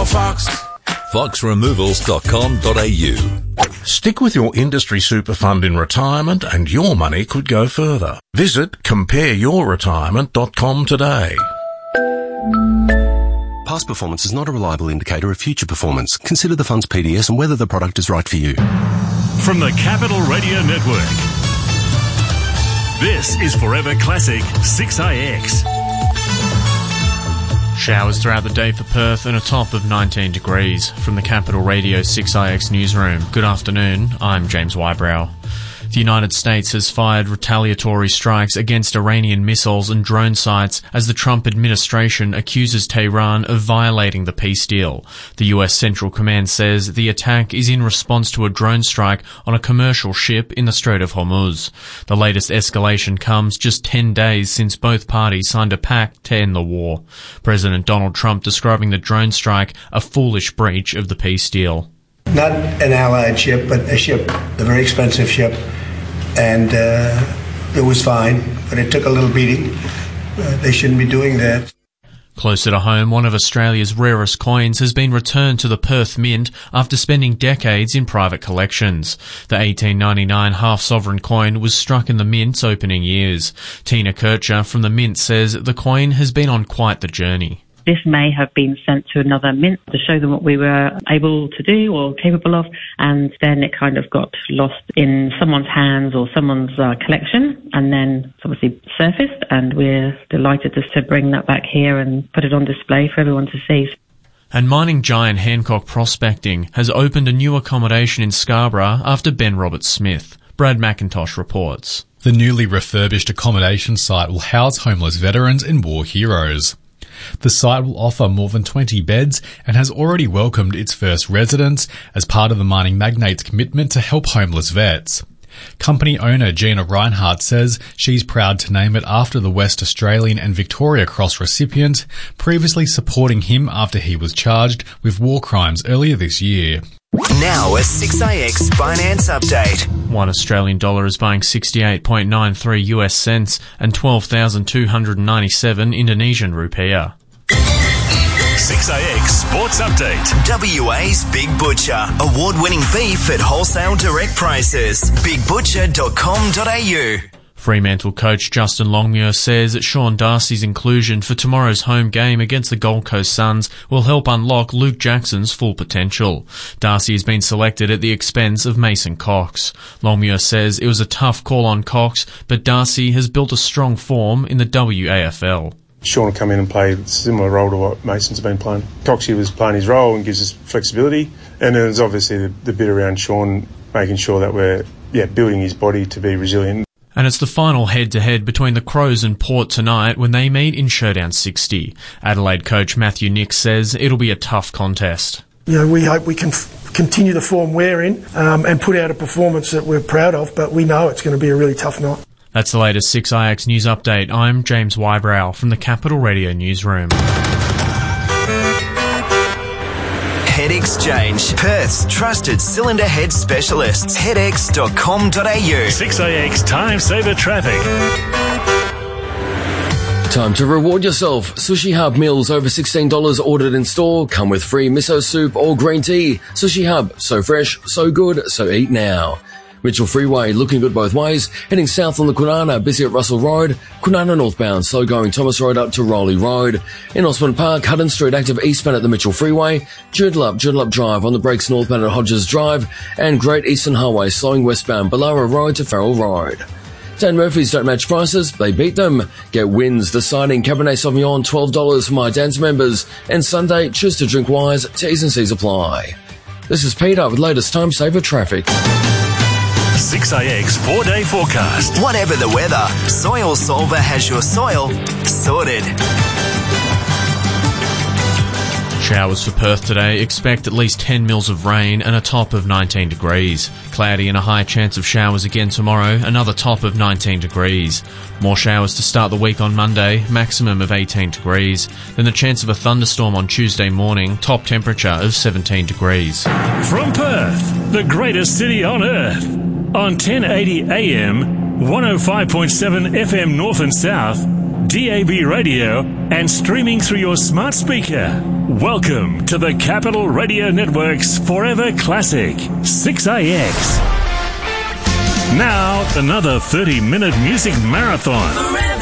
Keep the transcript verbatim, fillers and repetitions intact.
Fox. fox removals dot com dot a u. Stick with your industry super fund in retirement and your money could go further. Visit compare your retirement dot com today. Past performance is not a reliable indicator of future performance. Consider the fund's P D S and whether the product is right for you. From the Capital Radio Network, this is Forever Classic six A X. Showers throughout the day for Perth and a top of nineteen degrees. From the Capital Radio six I X newsroom, good afternoon, I'm James Wybrow. The United States has fired retaliatory strikes against Iranian missiles and drone sites as the Trump administration accuses Tehran of violating the peace deal. The U S Central Command says the attack is in response to a drone strike on a commercial ship in the Strait of Hormuz. The latest escalation comes just ten days since both parties signed a pact to end the war. President Donald Trump describing the drone strike a foolish breach of the peace deal. Not an allied ship, but a ship, a very expensive ship, and uh, it was fine, but it took a little beating. Uh, they shouldn't be doing that. Closer to home, one of Australia's rarest coins has been returned to the Perth Mint after spending decades in private collections. The eighteen ninety-nine half-sovereign coin was struck in the Mint's opening years. Tina Kircher from the Mint says the coin has been on quite the journey. This may have been sent to another mint to show them what we were able to do or capable of, and then it kind of got lost in someone's hands or someone's uh, collection, and then it's obviously surfaced, and we're delighted just to bring that back here and put it on display for everyone to see. And mining giant Hancock Prospecting has opened a new accommodation in Scarborough after Ben Roberts-Smith. Brad McIntosh reports. The newly refurbished accommodation site will house homeless veterans and war heroes. The site will offer more than twenty beds and has already welcomed its first residents as part of the mining magnate's commitment to help homeless vets. Company owner Gina Reinhardt says she's proud to name it after the West Australian and Victoria Cross recipient, previously supporting him after he was charged with war crimes earlier this year. Now a six A X finance update. One Australian dollar is buying sixty-eight point nine three U S cents and twelve thousand two hundred ninety-seven Indonesian rupiah. six A X Sports Update. W A's Big Butcher. Award-winning beef at wholesale direct prices. big butcher dot com dot a u. Fremantle coach Justin Longmuir says Sean Darcy's inclusion for tomorrow's home game against the Gold Coast Suns will help unlock Luke Jackson's full potential. Darcy has been selected at the expense of Mason Cox. Longmuir says it was a tough call on Cox, but Darcy has built a strong form in the W A F L. Sean will come in and play a similar role to what Mason's been playing. Coxie was playing his role and gives us flexibility, and then there's obviously the, the bit around Sean making sure that we're yeah building his body to be resilient. And it's the final head-to-head between the Crows and Port tonight when they meet in Showdown sixty. Adelaide coach Matthew Nix says it'll be a tough contest. You know, we hope we can f- continue the form we're in um, and put out a performance that we're proud of, but we know it's going to be a really tough night. That's the latest six I X News Update. I'm James Wybrow from the Capital Radio Newsroom. Head Exchange, Perth's trusted cylinder head specialists. head x dot com dot a u. six A X Time Saver Traffic. Time to reward yourself. Sushi Hub meals over sixteen dollars ordered in store come with free miso soup or green tea. Sushi Hub, so fresh, so good, so eat now. Mitchell Freeway, looking good both ways. Heading south on the Kwinana, busy at Russell Road. Kwinana northbound, slow going Thomas Road up to Rowley Road. In Osborne Park, Hutton Street active eastbound at the Mitchell Freeway. Joondalup, Joondalup Drive on the brakes northbound at Hodges Drive. And Great Eastern Highway, slowing westbound Ballara Road to Farrell Road. Dan Murphy's don't match prices, they beat them. Get wins deciding Cabernet Sauvignon twelve dollars for My Dan's members. And Sunday, choose to drink wise, T's and C's apply. This is Peter with latest time saver traffic. six A X four-day forecast. Whatever the weather, Soil Solver has your soil sorted. Showers for Perth today. Expect at least ten mils of rain and a top of nineteen degrees. Cloudy and a high chance of showers again tomorrow, another top of nineteen degrees. More showers to start the week on Monday, maximum of eighteen degrees. Then the chance of a thunderstorm on Tuesday morning, top temperature of seventeen degrees. From Perth, the greatest city on earth, on ten eighty A M, one oh five point seven F M North and South, D A B radio, and streaming through your smart speaker. Welcome to the Capital Radio Network's Forever Classic, six A X. Now, another thirty-minute music marathon.